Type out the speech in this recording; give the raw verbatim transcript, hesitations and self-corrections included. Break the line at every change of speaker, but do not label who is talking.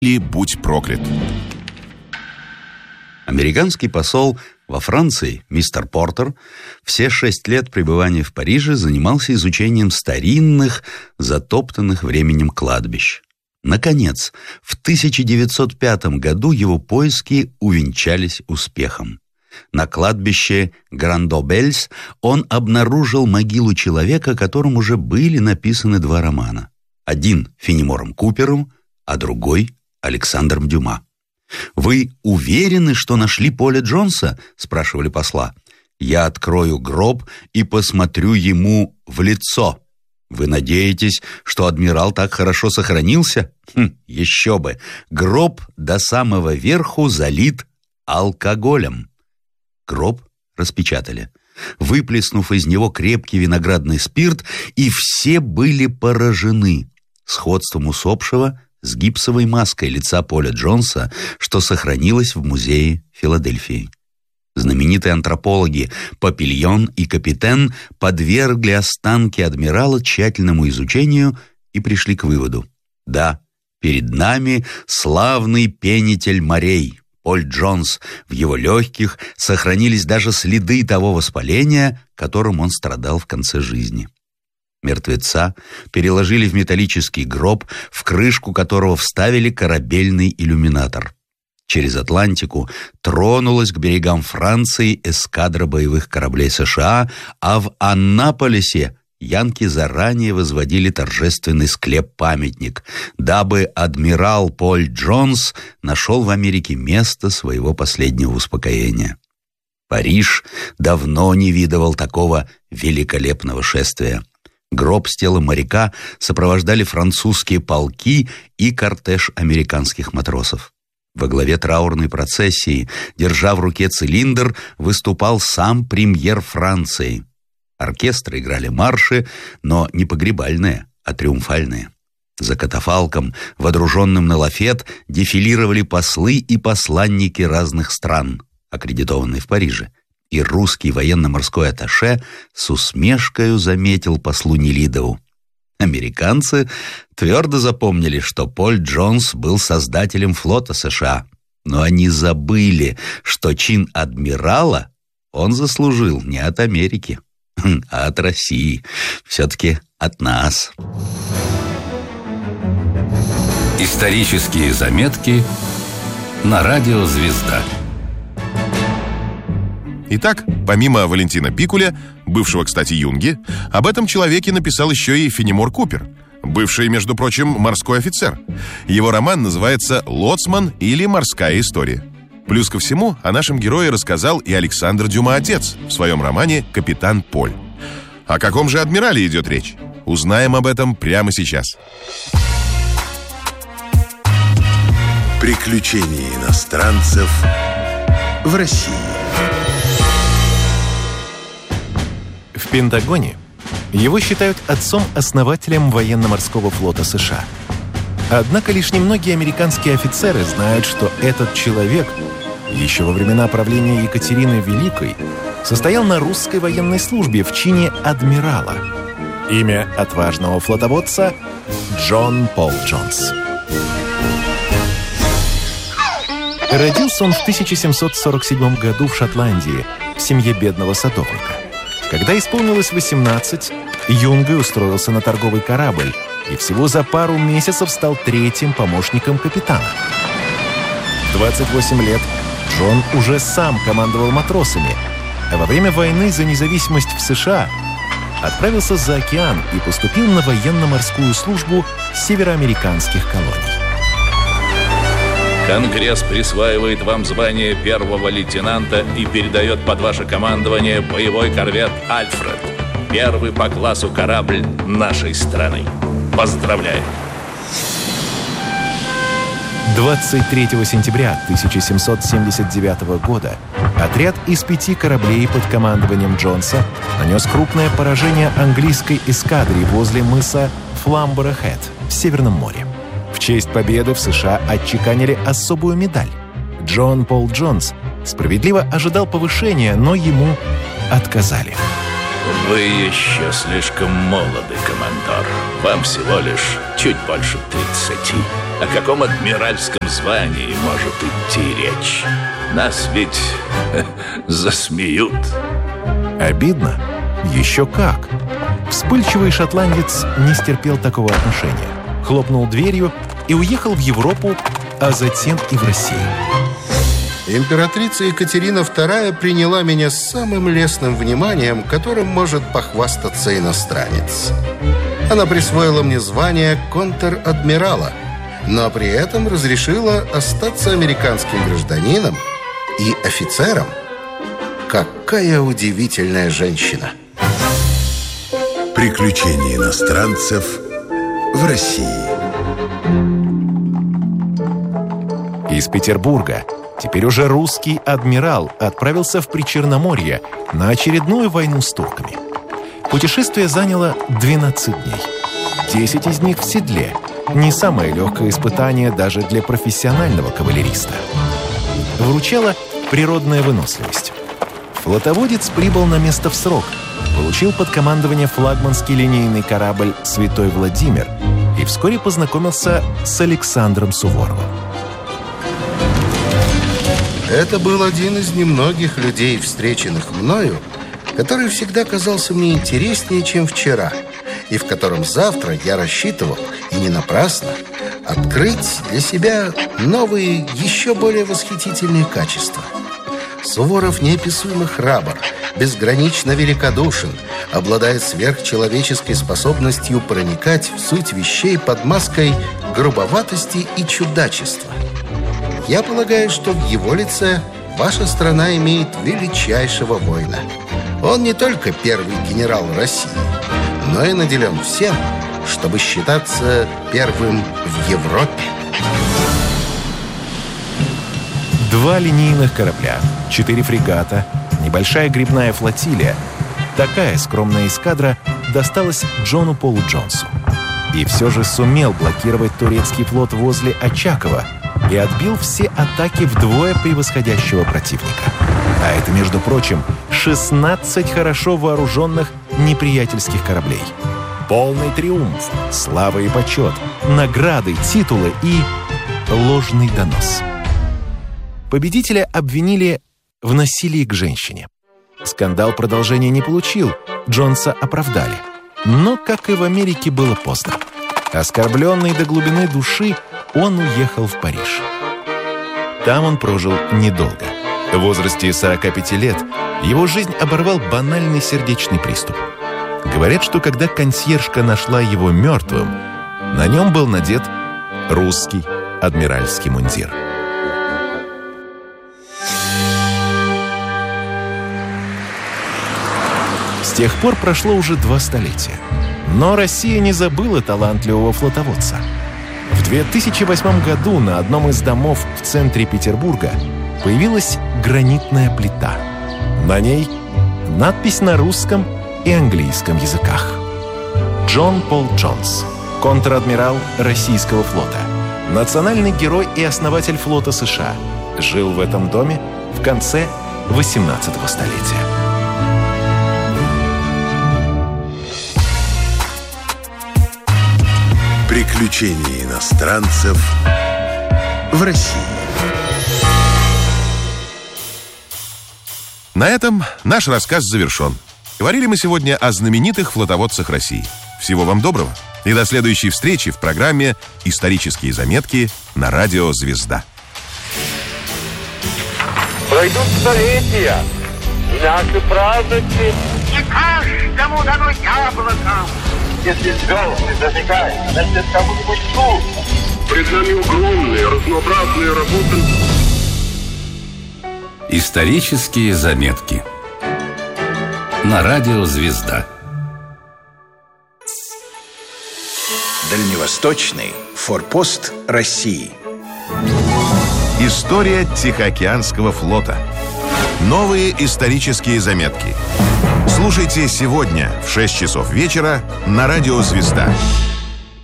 или «Будь проклят».
Американский посол во Франции, мистер Портер, все шесть лет пребывания в Париже занимался изучением старинных, затоптанных временем кладбищ. Наконец, в тысяча девятьсот пятом году его поиски увенчались успехом. На кладбище Грандобельс он обнаружил могилу человека, о котором уже были написаны два романа. Один Фенемором Купером, а другой Александром Дюма. «Вы уверены, что нашли Поля Джонса?» — спрашивали посла. «Я открою гроб и посмотрю ему в лицо. Вы надеетесь, что адмирал так хорошо сохранился? Хм, еще бы! Гроб до самого верху залит алкоголем». Гроб распечатали, выплеснув из него крепкий виноградный спирт, и все были поражены сходством усопшего с гипсовой маской лица Поля Джонса, что сохранилось в музее Филадельфии. Знаменитые антропологи Папильон и Капитен подвергли останки адмирала тщательному изучению и пришли к выводу: да, перед нами славный пенитель морей Поль Джонс. В его легких сохранились даже следы того воспаления, которым он страдал в конце жизни. Мертвеца переложили в металлический гроб, в крышку которого вставили корабельный иллюминатор. Через Атлантику тронулась к берегам Франции эскадра боевых кораблей США, а в Аннаполисе янки заранее возводили торжественный склеп-памятник, дабы адмирал Поль Джонс нашел в Америке место своего последнего успокоения. Париж давно не видывал такого великолепного шествия. Гроб с телом моряка сопровождали французские полки и кортеж американских матросов. Во главе траурной процессии, держа в руке цилиндр, выступал сам премьер Франции. Оркестры играли марши, но не погребальные, а триумфальные. За катафалком, водруженным на лафет, дефилировали послы и посланники разных стран, аккредитованные в Париже. И русский военно-морской атташе с усмешкою заметил послу Нелидову: американцы твердо запомнили, что Поль Джонс был создателем флота США, но они забыли, что чин адмирала он заслужил не от Америки, а от России, все-таки от нас.
Исторические заметки на радио «Звезда».
Итак, помимо Валентина Пикуля, бывшего, кстати, Юнги, об этом человеке написал еще и Фенемор Купер, бывший, между прочим, морской офицер. Его роман называется «Лоцман» или «Морская история». Плюс ко всему, о нашем герое рассказал и Александр Дюма отец в своем романе «Капитан Поль». О каком же адмирале идет речь? Узнаем об этом прямо сейчас.
Приключения иностранцев в России.
В Пентагоне его считают отцом-основателем военно-морского флота США. Однако лишь немногие американские офицеры знают, что этот человек еще во времена правления Екатерины Великой состоял на русской военной службе в чине адмирала. Имя отважного флотоводца — Джон Пол Джонс. Родился он в тысяча семьсот сорок седьмом году в Шотландии в семье бедного садовника. Когда исполнилось восемнадцать, Юнга устроился на торговый корабль и всего за пару месяцев стал третьим помощником капитана. В двадцать восемь лет Джон уже сам командовал матросами, а во время войны за независимость в США отправился за океан и поступил на военно-морскую службу североамериканских колоний.
Конгресс присваивает вам звание первого лейтенанта и передает под ваше командование боевой корвет «Альфред». Первый по классу корабль нашей страны. Поздравляю!
двадцать третьего сентября тысяча семьсот семьдесят девятого года отряд из пяти кораблей под командованием Джонса нанес крупное поражение английской эскадре возле мыса Фламборо-Хэд в Северном море. В честь победы в США отчеканили особую медаль. Джон Пол Джонс справедливо ожидал повышения, но ему отказали.
Вы еще слишком молоды, командор. Вам всего лишь чуть больше тридцати. О каком адмиральском звании может идти речь? Нас ведь засмеют.
Обидно? Еще как. Вспыльчивый шотландец не стерпел такого отношения. Хлопнул дверью и уехал в Европу, а затем и в Россию.
Императрица Екатерина вторая приняла меня с самым лестным вниманием, которым может похвастаться иностранец. Она присвоила мне звание контр-адмирала, но при этом разрешила остаться американским гражданином и офицером. Какая удивительная женщина!
Приключения иностранцев в России.
Из Петербурга теперь уже русский адмирал отправился в Причерноморье на очередную войну с турками. Путешествие заняло двенадцать дней. десять из них в седле. Не самое легкое испытание даже для профессионального кавалериста. Выручала природная выносливость. Флотоводец прибыл на место в срок, получил под командование флагманский линейный корабль «Святой Владимир» и вскоре познакомился с Александром Суворовым.
Это был один из немногих людей, встреченных мною, который всегда казался мне интереснее, чем вчера, и в котором завтра я рассчитывал, и не напрасно, открыть для себя новые, еще более восхитительные качества. Суворов неописуемо храбр, безгранично великодушен, обладает сверхчеловеческой способностью проникать в суть вещей под маской грубоватости и чудачества. Я полагаю, что в его лице ваша страна имеет величайшего воина. Он не только первый генерал России, но и наделен всем, чтобы считаться первым в Европе.
Два линейных корабля, четыре фрегата, небольшая гребная флотилия. Такая скромная эскадра досталась Джону Полу Джонсу. И все же сумел блокировать турецкий флот возле Очакова и отбил все атаки вдвое превосходящего противника. А это, между прочим, шестнадцать хорошо вооруженных неприятельских кораблей. Полный триумф, слава и почет, награды, титулы и ложный донос. Победителя обвинили в насилии к женщине. Скандал продолжения не получил, Джонса оправдали. Но, как и в Америке, было поздно. Оскорбленный до глубины души, он уехал в Париж. Там он прожил недолго. В возрасте сорока пяти лет его жизнь оборвал банальный сердечный приступ. Говорят, что когда консьержка нашла его мертвым, на нем был надет русский адмиральский мундир. С тех пор прошло уже два столетия. Но Россия не забыла талантливого флотоводца. В две тысячи восьмом году на одном из домов в центре Петербурга появилась гранитная плита. На ней надпись на русском и английском языках. Джон Пол Джонс, контр-адмирал российского флота, национальный герой и основатель флота США, жил в этом доме в конце восемнадцатого столетия.
Приключения иностранцев в России.
На этом наш рассказ завершен. Говорили мы сегодня о знаменитых флотоводцах России. Всего вам доброго и до следующей встречи в программе «Исторические заметки» на радио «Звезда».
Пройдут столетия, и наши праздники
не каждому дано яблоко.
Если звезды зажигают, значит, кому-нибудь тут.
Пред нами огромные, разнообразные работы.
Исторические заметки на радио «Звезда».
Дальневосточный форпост России.
История Тихоокеанского флота. Новые исторические заметки. Слушайте сегодня в шесть часов вечера на радио «Звезда».